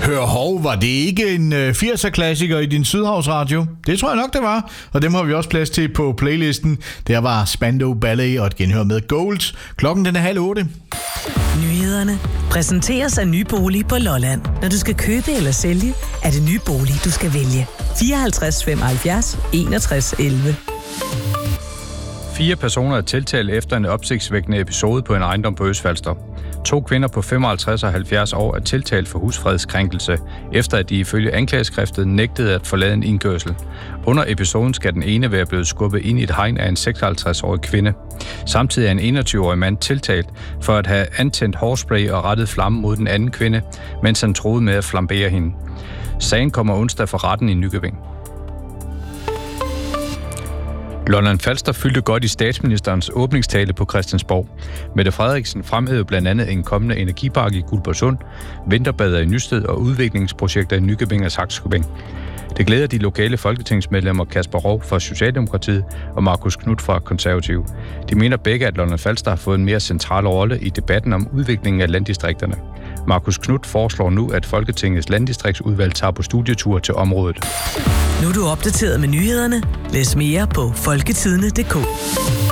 Hør hov, var det ikke en 80'er-klassiker i din Sydhavsradio? Det tror jeg nok, det var. Og dem har vi også plads til på playlisten. Der var Spandau Ballet og et genhør med Gold. Klokken den er 7:30. Nyhederne præsenteres af Ny Bolig på Lolland. Når du skal købe eller sælge, er det Ny Bolig, du skal vælge. 54 75 61 11. 4 personer er tiltalt efter en opsigtsvækkende episode på en ejendom på Østfalster. 2 kvinder på 55 og 70 år er tiltalt for husfredskrænkelse, efter at de ifølge anklageskriftet nægtede at forlade en indkørsel. Under episoden skal den ene være blevet skubbet ind i et hegn af en 56-årig kvinde. Samtidig er en 21-årig mand tiltalt for at have antændt hårspray og rettet flamme mod den anden kvinde, mens han troede med at flambere hende. Sagen kommer onsdag for retten i Nykøbing. Lolland-Falster fyldte godt i statsministerens åbningstale på Christiansborg. Mette Frederiksen fremhævede blandt andet en kommende energipark i Guldborgsund, vinterbader i Nysted og udviklingsprojekter i Nykøbing og Saxkøbing. Det glæder de lokale folketingsmedlemmer Kasper Rov fra Socialdemokratiet og Markus Knudt fra Konservative. De mener begge, at Lolland-Falster har fået en mere central rolle i debatten om udviklingen af landdistrikterne. Markus Knudt foreslår nu, at Folketingets landdistriktsudvalg tager på studietur til området. Nu er du opdateret med nyhederne. Læs mere på folketidene.dk.